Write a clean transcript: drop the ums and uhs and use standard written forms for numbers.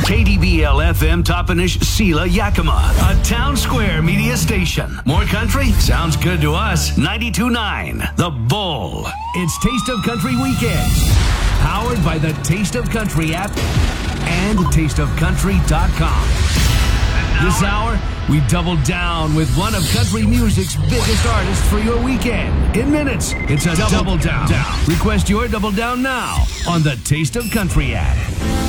KDBL-FM Toppenish Sela Yakima, a Town Square media station. More country? Sounds good to us. 92.9, The Bull. It's Taste of Country Weekend. Powered by the Taste of Country app and tasteofcountry.com. This hour, we double down with one of country music's biggest artists for your weekend. In minutes, it's a double down. Request your double down now on the Taste of Country app.